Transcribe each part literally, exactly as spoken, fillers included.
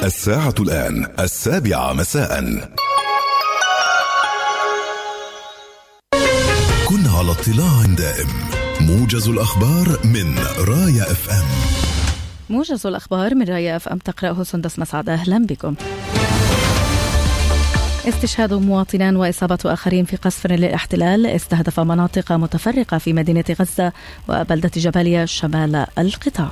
الساعة الآن السابعة مساء. كن على اطلاع دائم. موجز الأخبار من رايا اف ام. موجز الأخبار من رايا اف ام تقرأه سندس مسعد. أهلا بكم. استشهاد مواطنان وإصابة آخرين في قصف للاحتلال استهدف مناطق متفرقة في مدينة غزة وبلدة جباليا شمال القطاع.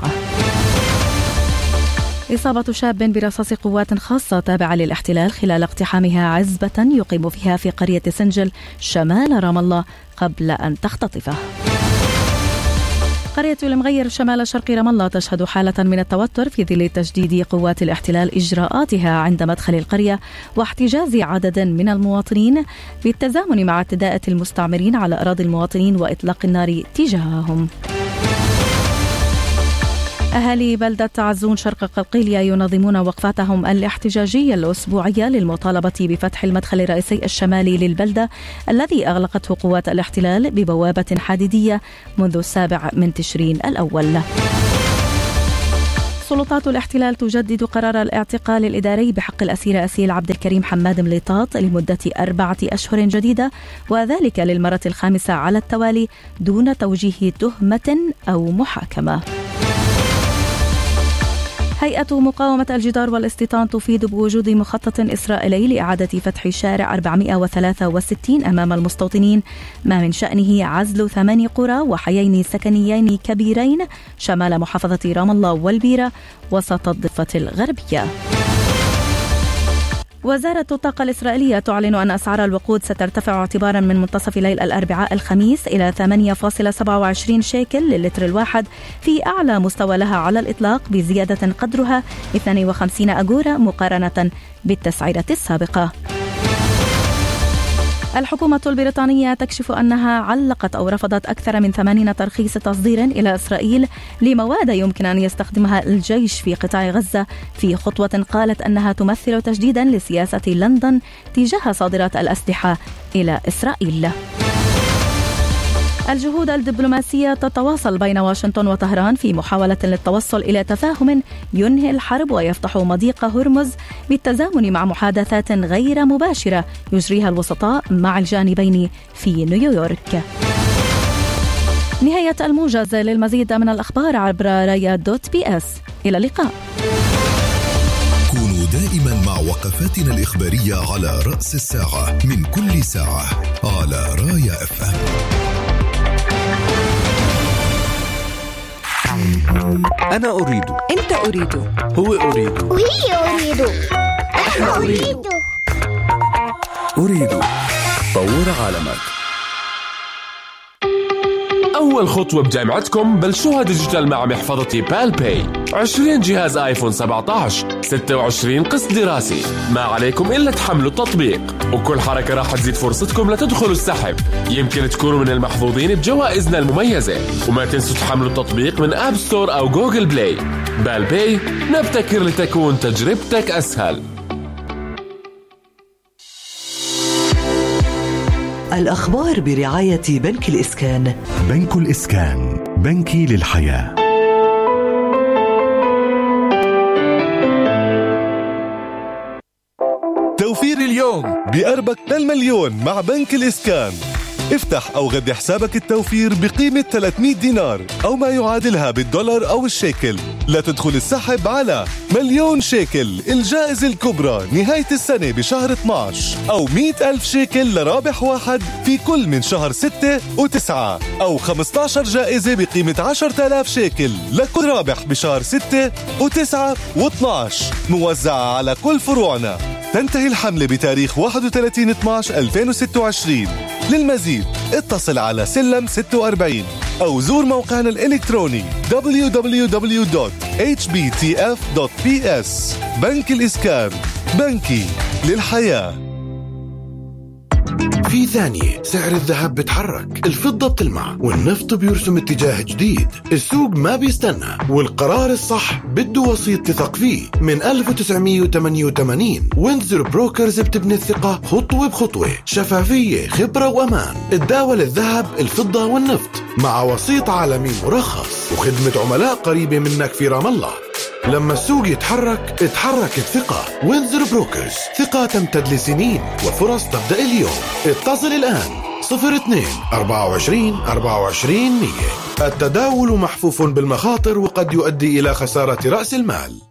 إصابة شاب برصاص قوات خاصة تابعة للاحتلال خلال اقتحامها عزبة يقيم فيها في قرية سنجل شمال رام الله قبل أن تختطفه. قرية المغير شمال شرق رام الله تشهد حالة من التوتر في ظل تجديد قوات الاحتلال إجراءاتها عند مدخل القرية واحتجاز عدد من المواطنين بالتزامن مع اعتداء المستعمرين على أراضي المواطنين وإطلاق النار تجاههم. أهالي بلدة عزون شرق قلقيلية ينظمون وقفاتهم الاحتجاجية الأسبوعية للمطالبة بفتح المدخل الرئيسي الشمالي للبلدة الذي أغلقته قوات الاحتلال ببوابة حديدية منذ السابع من تشرين الأول. سلطات الاحتلال تجدد قرار الاعتقال الإداري بحق الأسير أسيل عبد الكريم حماد مليطاط لمدة أربعة أشهر جديدة، وذلك للمرة الخامسة على التوالي دون توجيه تهمة أو محاكمة. هيئة مقاومة الجدار والاستيطان تفيد بوجود مخطط إسرائيلي لإعادة فتح شارع أربعمائة وثلاثة وستين أمام المستوطنين، ما من شأنه عزل ثمان قرى وحيين سكنيين كبيرين شمال محافظة رام الله والبيرة وسط الضفة الغربية. وزارة الطاقة الإسرائيلية تعلن أن أسعار الوقود سترتفع اعتبارا من منتصف ليل الأربعاء الخميس إلى ثمانية فاصلة سبعة وعشرين شيكل للتر الواحد في أعلى مستوى لها على الإطلاق بزيادة قدرها اثنين وخمسين أجورة مقارنة بالتسعيرة السابقة. الحكومة البريطانية تكشف أنها علقت أو رفضت أكثر من ثمانين ترخيص تصدير إلى إسرائيل لمواد يمكن أن يستخدمها الجيش في قطاع غزة، في خطوة قالت أنها تمثل تجديدا لسياسة لندن تجاه صادرات الأسلحة إلى إسرائيل. الجهود الدبلوماسية تتواصل بين واشنطن وطهران في محاولة للتوصل إلى تفاهم ينهي الحرب ويفتح مضيق هرمز بالتزامن مع محادثات غير مباشرة يجريها الوسطاء مع الجانبين في نيويورك. نهاية الموجز. للمزيد من الأخبار عبر رايا دوت بي اس. إلى اللقاء. كونوا دائما مع وقفاتنا الإخبارية على رأس الساعة من كل ساعة على رايا اف ام. أنا أريد، أنت أريد، هو أريد، وهي أريد، أنا أريد. أريد طور عالمك. أول خطوة بجامعتكم بلشوها ديجيتال مع محفظتي بالباي. عشرين جهاز آيفون سبعة عشر، ستة وعشرين قسط دراسي، ما عليكم إلا تحملوا التطبيق، وكل حركة راح تزيد فرصتكم لتدخلوا السحب. يمكن تكونوا من المحظوظين بجوائزنا المميزة، وما تنسوا تحملوا التطبيق من آب ستور أو جوجل بلاي. بالباي، نبتكر لتكون تجربتك أسهل. الأخبار برعاية بنك الإسكان. بنك الإسكان، بنكي للحياة. توفير اليوم بقربك للمليون مع بنك الإسكان. افتح أو غذي حسابك التوفير بقيمة ثلاثمائة دينار أو ما يعادلها بالدولار أو الشيكل لتدخل السحب على مليون شيكل الجائزة الكبرى نهاية السنة بشهر اثني عشر، أو مئة ألف شيكل لرابح واحد في كل من شهر ستة وتسعة، أو خمسة عشر جائزة بقيمة عشرة آلاف شيكل لكل رابح بشهر ستة وتسعة واثني عشر، موزعة على كل فروعنا. تنتهي الحملة بتاريخ واحد وثلاثين اثني عشر ألفين وستة وعشرين. للمزيد اتصل على سلم ستة وأربعين أو زور موقعنا الإلكتروني دبليو دبليو دبليو دوت إتش بي تي إف دوت بي إس. بنك الإسكان، بنكي للحياة. في ثانية سعر الذهب بتحرك، الفضة بتلمع، والنفط بيرسم اتجاه جديد. السوق ما بيستنى، والقرار الصح بده وسيط تثق فيه. من ألف وتسعمائة وثمانية وثمانين وينزر بروكرز بتبني الثقة خطوة بخطوة، شفافية، خبرة وأمان. تداول الذهب، الفضة والنفط مع وسيط عالمي مرخص وخدمة عملاء قريبة منك في رام الله. لما السوق يتحرك اتحرك الثقة. وينزر بروكرز، ثقة تمتد لسنين وفرص تبدأ اليوم. اتصل الآن صفر اثنين أربعة وعشرين أربعة وعشرين مية. التداول محفوف بالمخاطر وقد يؤدي إلى خسارة رأس المال.